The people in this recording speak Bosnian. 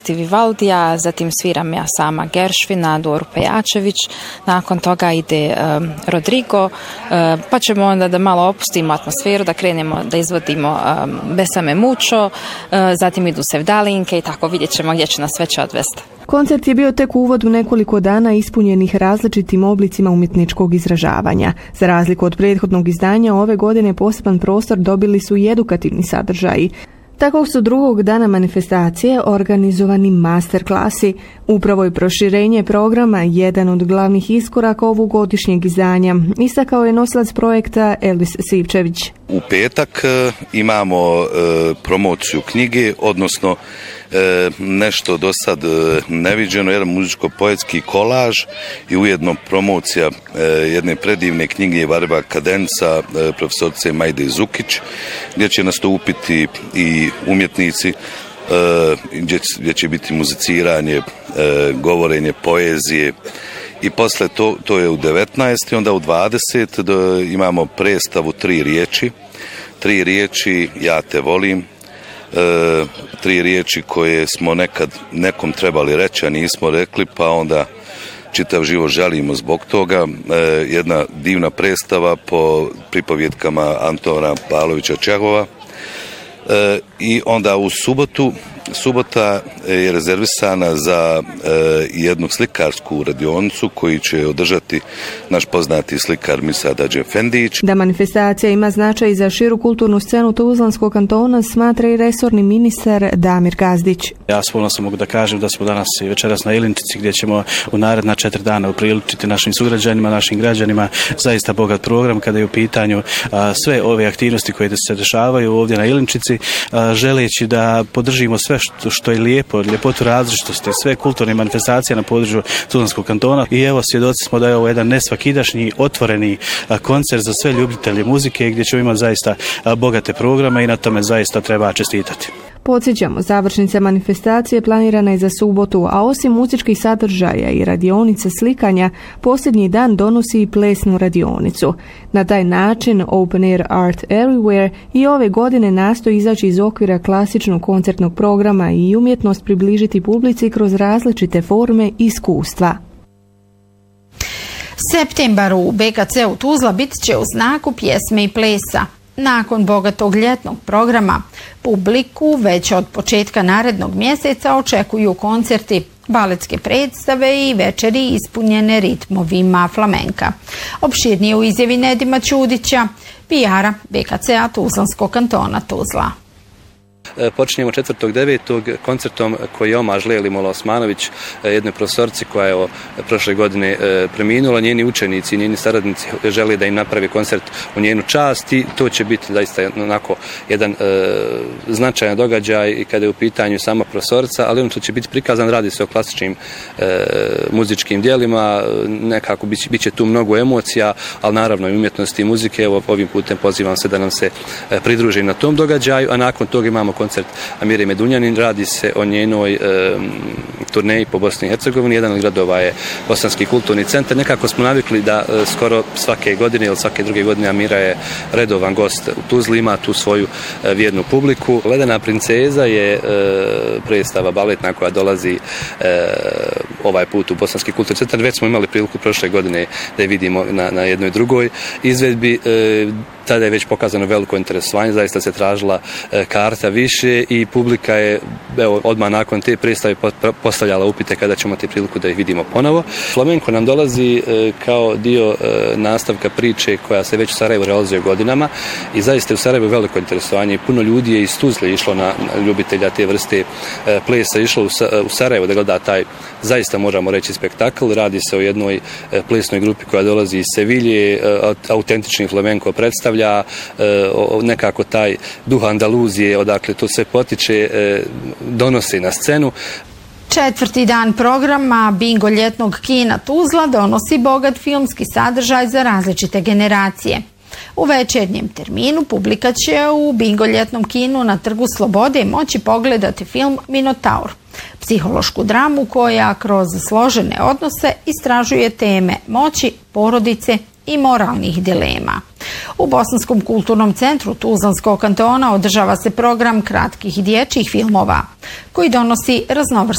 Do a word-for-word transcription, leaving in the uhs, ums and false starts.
Vivaldija, zatim sviram ja sama Geršvina, Doru Pejačević, nakon toga ide um, Rodrigo, uh, pa ćemo onda da malo opustimo atmosferu, da krenemo da izvodimo um, Besame Mučo, uh, zatim idu Sevdalinke i tako vidjet ćemo gdje će nas već odvesti. Koncert je bio tek uvod u nekoliko dana ispunjenih različitim oblicima umjetničkog izražavanja. Za razliku od prethodnog izdanja, ove godine poseban prostor dobili su i edukativni sadržaji. Tako su drugog dana manifestacije organizovani masterklasi. Upravo je proširenje programa jedan od glavnih iskoraka ovogodišnjeg izdanja, istakao je nosilac projekta Elvis Sivčević. U petak e, imamo e, promociju knjige, odnosno e, nešto do sad e, neviđeno, jedan muzičko-poetski kolaž i ujedno promocija e, jedne predivne knjige Varba Kadenca e, profesorice Majde Zukić, gdje će nastupiti i umjetnici, e, gdje, gdje će biti muziciranje, e, govorenje poezije. I posle to, to je u devetnaest i onda u dvadeset do, imamo predstavu tri riječi. Tri riječi ja te volim. E, tri riječi koje smo nekad nekom trebali reći, a nismo rekli, pa onda čitav život žalimo zbog toga. E, jedna divna predstava po pripovjetkama Antona Pavlovića Čehova. E, I onda u subotu, subota je rezervisana za e, jednu slikarsku radionicu koju će održati naš poznati slikar Mirsad Adžefendić. Da manifestacija ima značaj za širu kulturnu scenu Tuzlanskog kantona smatra i resorni ministar Damir Gazdić. Ja s ponosom mogu da kažem da smo danas i večeras na Ilinčici gdje ćemo u naredna četiri dana upriličiti našim sugrađanima, našim građanima zaista bogat program kada je u pitanju a, sve ove aktivnosti koje se dešavaju ovdje na Ilinčici, a, želeći da podržimo sve što, što je lijepo, ljepotu različitosti, sve kulturne manifestacije na području Tuzlanskog kantona. I evo svjedoci smo da je ovo jedan nesvakidašnji, otvoreni a, koncert za sve ljubitelje muzike gdje ćemo imati zaista a, bogate programe i na tome zaista treba čestitati. Podsjećamo, završnica manifestacije planirana je za subotu, a osim muzičkih sadržaja i radionice slikanja, posljednji dan donosi i plesnu radionicu. Na taj način Open Air Art Everywhere i ove godine nastoji izaći iz okvira klasičnog koncertnog programa i umjetnost približiti publici kroz različite forme i iskustva. Septembar u B K C u Tuzla bit će u znaku pjesme i plesa. Nakon bogatog ljetnog programa, publiku već od početka narednog mjeseca očekuju koncerti, baletske predstave i večeri ispunjene ritmovima flamenka. Opširnije u izjavi Nedima Ćudića, P R-a B K C-a Tuzlanskog kantona Tuzla. Počinjemo četvrtog devetog koncertom koji je omaž Leli Mola Osmanović, jednoj profesorici koja je prošle godine preminula. Njeni učenici i njeni saradnici žele da im napravi koncert u njenu čast i to će biti zaista onako jedan e, značajan događaj i kada je u pitanju sama profesorica, ali ono što će biti prikazan, radi se o klasičnim e, muzičkim dijelima, nekako bit će, bit će tu mnogo emocija, ali naravno i umjetnosti i muzike. Evo, ovim putem pozivam se da nam se pridruži na tom događaju, a nakon toga imamo koncert Amire Medunjanin, radi se o njenoj e, turneji po Bosni i Hercegovini. Jedan od gradova je Bosanski kulturni centar. Nekako smo navikli da e, skoro svake godine ili svake druge godine Amira je redovan gost u Tuzli, ima tu svoju e, vjernu publiku. Ledena princeza je e, predstava baletna koja dolazi e, ovaj put u Bosanski kulturni centar. Već smo imali priliku prošle godine da je vidimo na, na jednoj drugoj izvedbi. E, tada je već pokazano veliko interesovanje, zaista se tražila e, karta više i publika je evo, odmah nakon te predstave postavljala upite kada ćemo te priliku da ih vidimo ponovo. Flamenko nam dolazi e, kao dio e, nastavka priče koja se već u Sarajevu realizuje godinama i zaista je u Sarajevu veliko interesovanje i puno ljudi je iz Tuzle išlo na, na ljubitelja te vrste e, plesa, išlo u, u Sarajevu da gleda taj zaista možemo reći spektakl. Radi se o jednoj e, plesnoj grupi koja dolazi iz Sevilje, e, autentični flamenko predstavlja e, o, nekako taj duh Andaluzije, odakle to sve potiče, e, donose na scenu. Četvrti dan programa Bingo ljetnog kina Tuzla donosi bogat filmski sadržaj za različite generacije. U večernjem terminu publika će u Bingo ljetnom kinu na Trgu Slobode moći pogledati film Minotaur, psihološku dramu koja kroz složene odnose istražuje teme moći, porodice i moralnih dilema. U Bosanskom kulturnom centru Tuzlanskog kantona održava se program kratkih dječjih filmova koji donosi raznovrsne